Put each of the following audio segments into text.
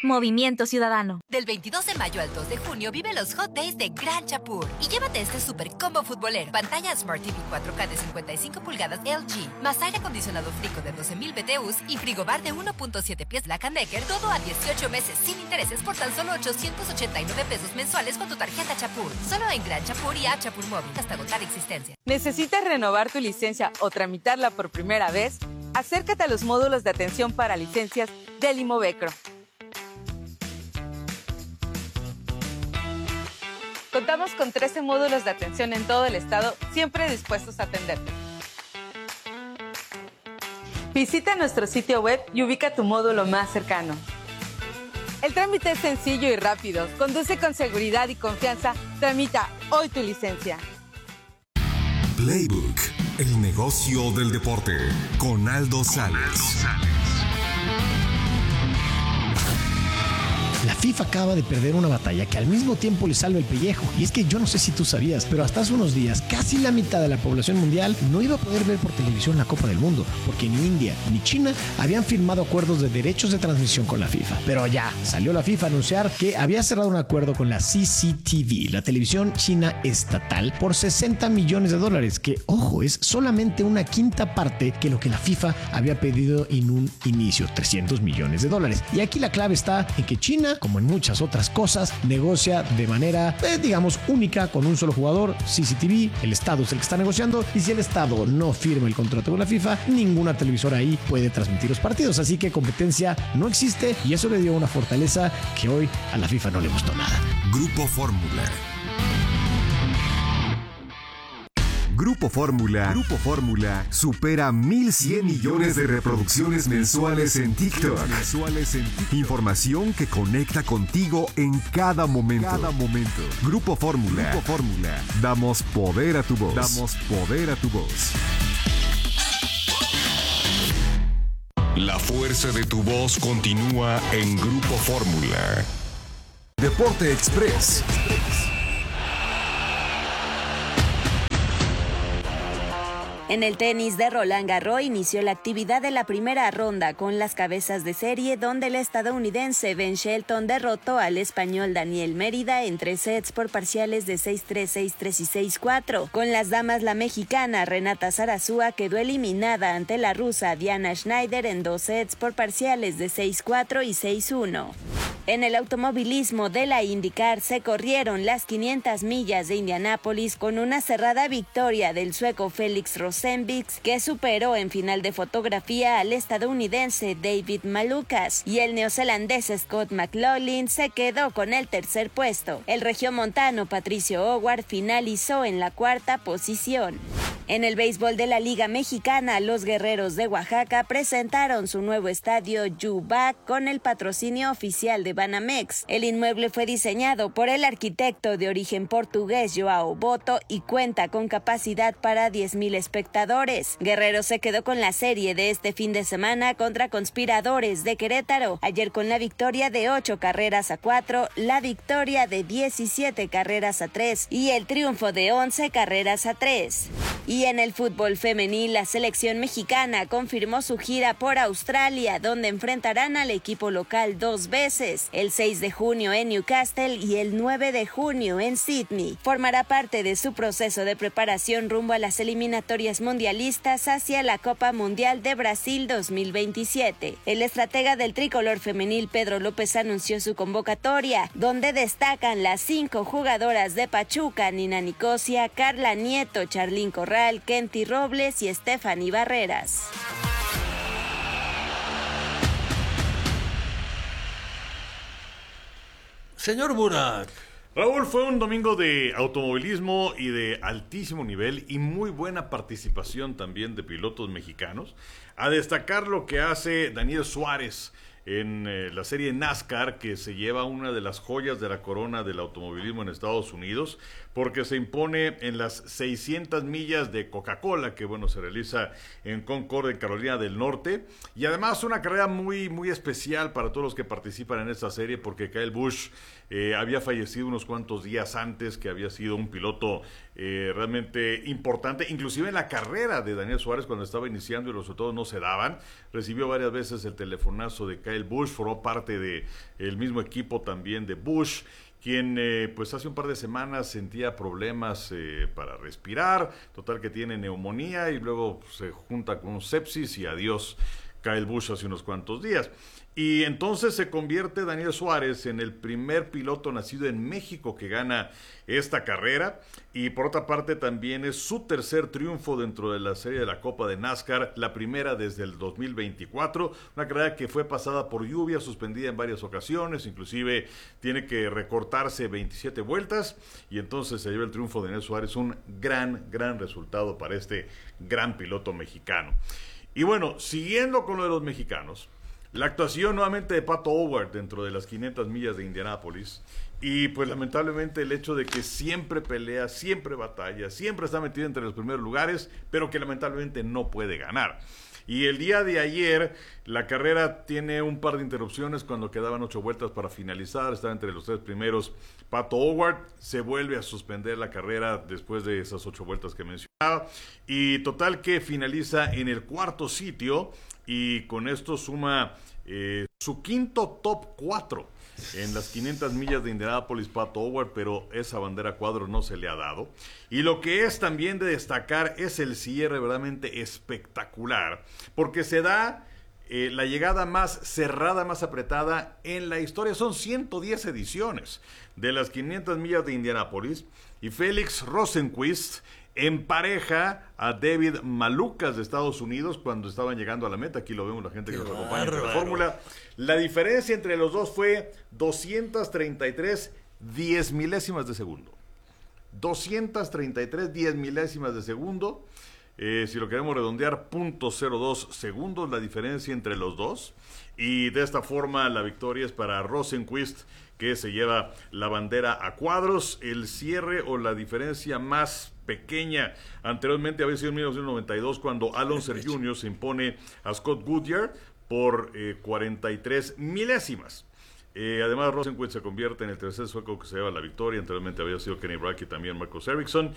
Movimiento Ciudadano. Del 22 de mayo al 2 de junio vive los Hot Days de Gran Chapur y llévate este super combo futbolero. Pantalla Smart TV 4K de 55 pulgadas LG, más aire acondicionado Frico de 12,000 BTUs y frigobar de 1.7 pies Black & Decker, todo a 18 meses sin intereses por tan solo 889 pesos mensuales con tu tarjeta Chapur. Solo en Gran Chapur y App Chapur Móvil hasta agotar existencia. ¿Necesitas renovar tu licencia o tramitarla por primera vez? Acércate a los módulos de atención para licencias del Imovecro. Contamos con 13 módulos de atención en todo el estado, siempre dispuestos a atenderte. Visita nuestro sitio web y ubica tu módulo más cercano. El trámite es sencillo y rápido. Conduce con seguridad y confianza. Tramita hoy tu licencia. Playbook, el negocio del deporte, con Aldo Sales. La FIFA acaba de perder una batalla que al mismo tiempo le salva el pellejo. Y es que yo no sé si tú sabías, pero hasta hace unos días casi la mitad de la población mundial no iba a poder ver por televisión la Copa del Mundo, porque ni India ni China habían firmado acuerdos de derechos de transmisión con la FIFA. Pero ya salió la FIFA a anunciar que había cerrado un acuerdo con la CCTV, la televisión china estatal, por $60 millones, que, ojo, es solamente una quinta parte que lo que la FIFA había pedido en un inicio, $300 millones. Y aquí la clave está en que China, como en muchas otras cosas, negocia de manera, digamos, única con un solo jugador, CCTV. El Estado es el que está negociando, y si el Estado no firma el contrato con la FIFA, ninguna televisora ahí puede transmitir los partidos, así que competencia no existe, y eso le dio una fortaleza que hoy a la FIFA no le gustó nada. Grupo Fórmula. Grupo Fórmula supera 1,100 millones de reproducciones mensuales en TikTok. Información que conecta contigo en cada momento. Grupo Fórmula. Damos poder a tu voz. La fuerza de tu voz continúa en Grupo Fórmula. Deporte Express. En el tenis de Roland Garros inició la actividad de la primera ronda con las cabezas de serie, donde el estadounidense Ben Shelton derrotó al español Daniel Mérida en 3 sets por parciales de 6-3, 6-3 y 6-4. Con las damas, la mexicana Renata Zarazúa quedó eliminada ante la rusa Diana Schneider en 2 sets por parciales de 6-4 y 6-1. En el automovilismo de la IndyCar se corrieron las 500 millas de Indianápolis con una cerrada victoria del sueco Félix Rosenqvist, que superó en final de fotografía al estadounidense David Malukas, y el neozelandés Scott McLaughlin se quedó con el tercer puesto. El regiomontano Patricio Howard finalizó en la cuarta posición. En el béisbol de la Liga Mexicana, los Guerreros de Oaxaca presentaron su nuevo estadio YUBAC con el patrocinio oficial de Banamex. El inmueble fue diseñado por el arquitecto de origen portugués Joao Boto y cuenta con capacidad para 10,000 espectadores. Guerrero se quedó con la serie de este fin de semana contra Conspiradores de Querétaro, ayer con la victoria de 8-4, la victoria de 17-3 y el triunfo de 11-3. Y en el fútbol femenil, la selección mexicana confirmó su gira por Australia, donde enfrentarán al equipo local 2 veces, el 6 de junio en Newcastle y el 9 de junio en Sydney. Formará parte de su proceso de preparación rumbo a las eliminatorias mundialistas hacia la Copa Mundial de Brasil 2027. El estratega del tricolor femenil Pedro López anunció su convocatoria, donde destacan las 5 jugadoras de Pachuca: Nina Nicosia, Carla Nieto, Charlín Corral, Kenty Robles y Stephanie Barreras. Señor Burak. Raúl, fue un domingo de automovilismo y de altísimo nivel y muy buena participación también de pilotos mexicanos. A destacar lo que hace Daniel Suárez en la serie NASCAR, que se lleva una de las joyas de la corona del automovilismo en Estados Unidos, porque se impone en las 600 millas de Coca-Cola, que bueno, se realiza en Concord, en Carolina del Norte, y además una carrera muy, muy especial para todos los que participan en esta serie, porque Kyle Busch había fallecido unos cuantos días antes, que había sido un piloto realmente importante, inclusive en la carrera de Daniel Suárez cuando estaba iniciando y los resultados no se daban, recibió varias veces el telefonazo de Kyle Busch, formó parte de el mismo equipo también de Busch, quien pues hace un par de semanas sentía problemas para respirar, total que tiene neumonía y luego se junta con sepsis y adiós Kyle Busch hace unos cuantos días. Y entonces se convierte Daniel Suárez en el primer piloto nacido en México que gana esta carrera, y por otra parte también es su tercer triunfo dentro de la serie de la Copa de NASCAR, la primera desde el 2024, una carrera que fue pasada por lluvia, suspendida en varias ocasiones, inclusive tiene que recortarse 27 vueltas, y entonces se lleva el triunfo de Daniel Suárez, un gran resultado para este gran piloto mexicano. Y bueno, siguiendo con lo de los mexicanos, la actuación nuevamente de Pato O'Ward dentro de las 500 millas de Indianápolis, y pues lamentablemente el hecho de que siempre pelea, siempre batalla, siempre está metido entre los primeros lugares, pero que lamentablemente no puede ganar. Y el día de ayer la carrera tiene un par de interrupciones cuando quedaban 8 vueltas para finalizar, estaba entre los 3 primeros Pato O'Ward, se vuelve a suspender la carrera después de esas 8 vueltas que mencionaba, y total que finaliza en el 4º sitio, y con esto suma su quinto top 4 en las 500 millas de Indianápolis, Pato O'Ward, pero esa bandera cuadro no se le ha dado. Y lo que es también de destacar es el cierre verdaderamente espectacular, porque se da la llegada más cerrada, más apretada en la historia. Son 110 ediciones de las 500 millas de Indianápolis, y Félix Rosenqvist empareja a David Malukas de Estados Unidos cuando estaban llegando a la meta. Aquí lo vemos, la gente que nos acompaña en la fórmula. La diferencia entre los dos fue 233 10 milésimas de segundo. 233 10 milésimas de segundo. Si lo queremos redondear, 0.02 segundos la diferencia entre los dos. Y de esta forma la victoria es para Rosenqvist, que se lleva la bandera a cuadros. El cierre o la diferencia más pequeña anteriormente había sido en 1992 cuando Alonso Jr. se impone a Scott Goodyear por 43 milésimas. Además, Rosenqvist se convierte en el tercer sueco que se lleva la victoria. Anteriormente había sido Kenny Brack y también Marcus Ericsson.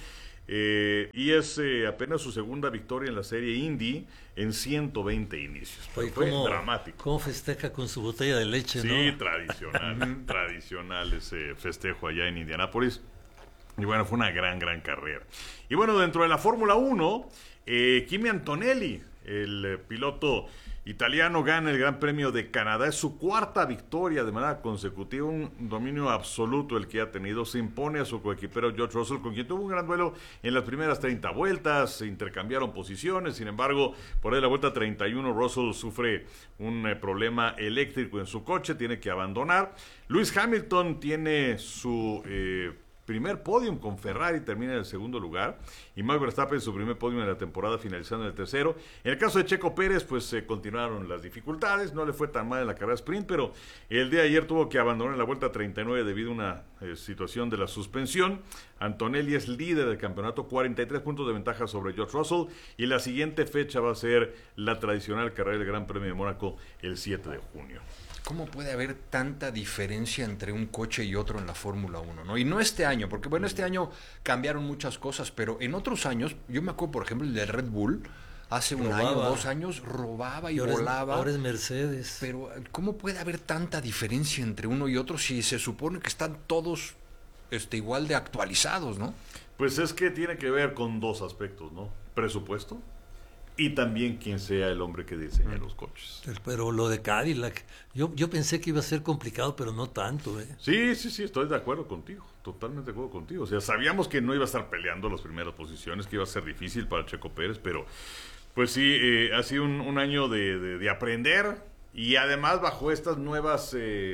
Y es apenas su segunda victoria en la serie Indy en 120 inicios. Oye, fue dramático. ¿Cómo festeja con su botella de leche? Sí, ¿no? tradicional ese festejo allá en Indianápolis. Y bueno, fue una gran carrera. Y bueno, dentro de la Fórmula 1, Kimi Antonelli, el piloto italiano, gana el Gran Premio de Canadá. Es su 4ª victoria de manera consecutiva, un dominio absoluto el que ha tenido. Se impone a su coequipero George Russell, con quien tuvo un gran duelo en las primeras 30 vueltas, se intercambiaron posiciones. Sin embargo, por ahí la vuelta 31, Russell sufre un problema eléctrico en su coche, tiene que abandonar. Lewis Hamilton tiene su primer podium con Ferrari, termina en el segundo lugar, y Max Verstappen su primer podium en la temporada, finalizando en el tercero. En el caso de Checo Pérez, pues continuaron las dificultades, no le fue tan mal en la carrera sprint, pero el día de ayer tuvo que abandonar en la vuelta 39 debido a una situación de la suspensión. Antonelli es líder del campeonato, 43 puntos de ventaja sobre George Russell, y la siguiente fecha va a ser la tradicional carrera del Gran Premio de Mónaco el 7 de junio. ¿Cómo puede haber tanta diferencia entre un coche y otro en la Fórmula 1, ¿no? Y no este año, porque bueno, este año cambiaron muchas cosas, pero en otros años, yo me acuerdo, por ejemplo, el de Red Bull, hace un año, 2 años, robaba y volaba. Ahora es Mercedes. Pero, ¿cómo puede haber tanta diferencia entre uno y otro si se supone que están todos igual de actualizados, ¿no? Pues es que tiene que ver con 2 aspectos, ¿no? Presupuesto y también quién sea el hombre que diseña los coches. Pero lo de Cadillac, yo pensé que iba a ser complicado, pero no tanto, ¿eh? Sí, estoy de acuerdo contigo, totalmente de acuerdo contigo. O sea, sabíamos que no iba a estar peleando las primeras posiciones, que iba a ser difícil para Checo Pérez, pero pues sí, ha sido un año de aprender, y además bajo estas nuevas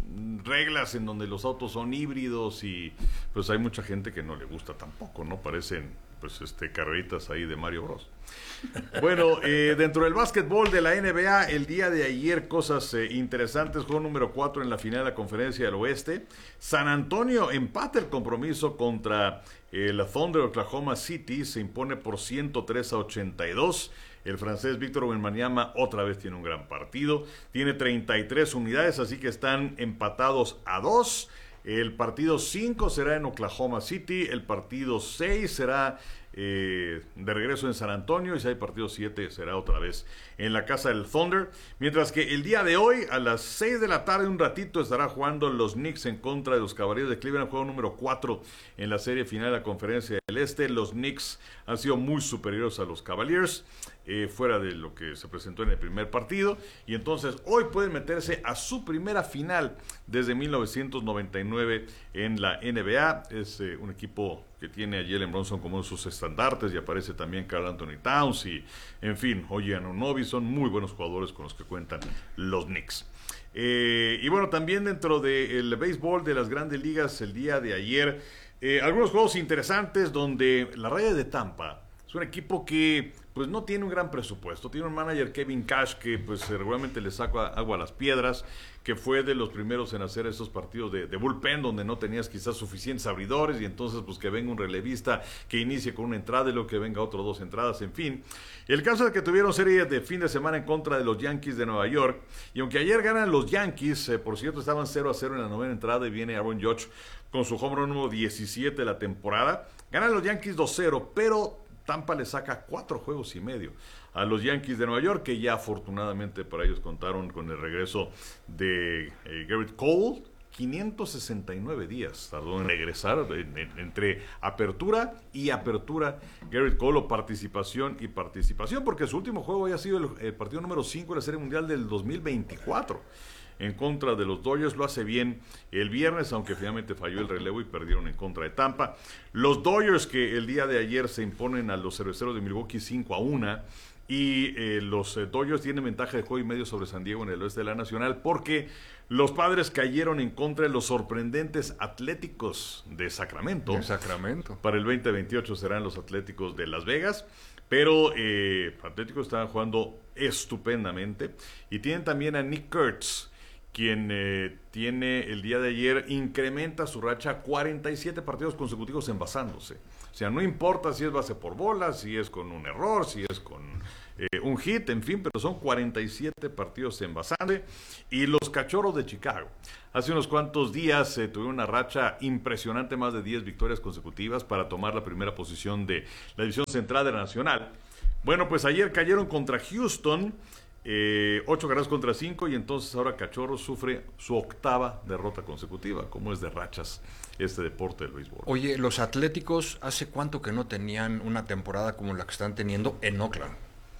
reglas en donde los autos son híbridos y pues hay mucha gente que no le gusta tampoco, ¿no? Parecen pues carreritas ahí de Mario Bros. Bueno, dentro del básquetbol de la NBA, el día de ayer cosas interesantes. Juego número 4 en la final de la Conferencia del Oeste. San Antonio empata el compromiso contra el Thunder Oklahoma City, se impone por 103-82. El francés Víctor Wembanyama otra vez tiene un gran partido, tiene 33 unidades, así que están empatados a 2. El partido 5 será en Oklahoma City, el partido 6 será de regreso en San Antonio, y si hay partido 7 será otra vez en la casa del Thunder, mientras que el día de hoy a las 6 de la tarde, un ratito, estará jugando los Knicks en contra de los Cavaliers de Cleveland, juego número 4 en la serie final de la Conferencia del Este. Los Knicks han sido muy superiores a los Cavaliers, fuera de lo que se presentó en el primer partido, y entonces hoy pueden meterse a su primera final desde 1999 en la NBA. Es un equipo que tiene a Jalen Brunson como uno de sus estandartes, y aparece también Karl Anthony Towns y, en fin, Oye Anunoby. Son muy buenos jugadores con los que cuentan los Knicks. Y bueno, también dentro del béisbol de las grandes ligas, el día de ayer, algunos juegos interesantes donde la Raya de Tampa es un equipo que pues no tiene un gran presupuesto. Tiene un manager, Kevin Cash, que pues regularmente le saca agua a las piedras, que fue de los primeros en hacer esos partidos de bullpen donde no tenías quizás suficientes abridores, y entonces pues que venga un relevista que inicie con una entrada y luego que venga otro 2 entradas, en fin. El caso es que tuvieron serie de fin de semana en contra de los Yankees de Nueva York, y aunque ayer ganan los Yankees, por cierto estaban 0-0 en la novena entrada y viene Aaron Judge con su home run número 17 de la temporada. Ganan los Yankees 2-0, pero Tampa le saca 4 juegos y medio a los Yankees de Nueva York, que ya afortunadamente para ellos contaron con el regreso de Garrett Cole. 569 días tardó en regresar entre apertura y apertura Garrett Cole, o participación y participación, porque su último juego había sido el partido número 5 de la Serie Mundial del 2024 en contra de los Dodgers. Lo hace bien el viernes, aunque finalmente falló el relevo y perdieron en contra de Tampa. Los Dodgers, que el día de ayer se imponen a los Cerveceros de Milwaukee 5-1, y los Dodgers tienen ventaja de juego y medio sobre San Diego en el oeste de la Nacional, porque los Padres cayeron en contra de los sorprendentes Atléticos de Sacramento. Para el 2028 serán los Atléticos de Las Vegas, pero Atléticos estaban jugando estupendamente, y tienen también a Nick Kurtz, quien tiene el día de ayer, incrementa su racha a 47 partidos consecutivos envasándose. O sea, no importa si es base por bola, si es con un error, si es con un hit, en fin, pero son 47 partidos envasando. Y los Cachorros de Chicago, hace unos cuantos días tuvieron una racha impresionante, más de 10 victorias consecutivas para tomar la primera posición de la división central de la Nacional. Bueno, pues ayer cayeron contra Houston, 8 carreras contra 5, y entonces ahora Cachorros sufre su 8ª derrota consecutiva. ¿Cómo es de rachas este deporte del béisbol? Oye, los Atléticos, ¿hace cuánto que no tenían una temporada como la que están teniendo en Oakland?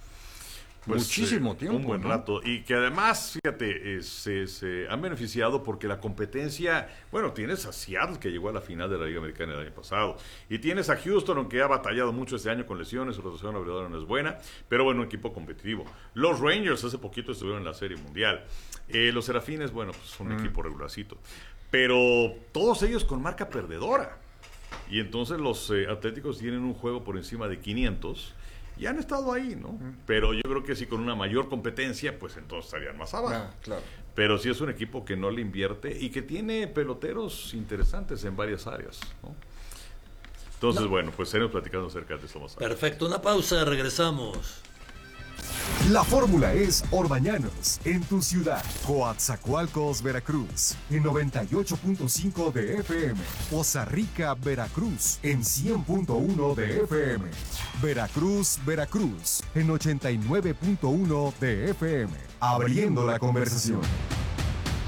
Pues, muchísimo tiempo. Un buen rato. Y que además, fíjate, se han beneficiado porque la competencia, bueno, tienes a Seattle, que llegó a la final de la Liga Americana el año pasado, y tienes a Houston, aunque ha batallado mucho este año con lesiones, su rotación abridora no es buena, pero bueno, un equipo competitivo. Los Rangers hace poquito estuvieron en la Serie Mundial. Los Serafines, bueno, pues son un equipo regularcito, pero todos ellos con marca perdedora. Y entonces los Atléticos tienen un juego por encima de 500, y han estado ahí, ¿no? Pero yo creo que si con una mayor competencia, pues entonces estarían más abajo. Claro. Pero sí es un equipo que no le invierte y que tiene peloteros interesantes en varias áreas, ¿no? Entonces, bueno, pues seguimos platicando acerca de esto más tarde. Perfecto, una pausa, regresamos. La fórmula es Orbañanos, en tu ciudad. Coatzacoalcos, Veracruz, en 98.5 de FM. Poza Rica, Veracruz, en 100.1 de FM. Veracruz, en 89.1 de FM. Abriendo la conversación.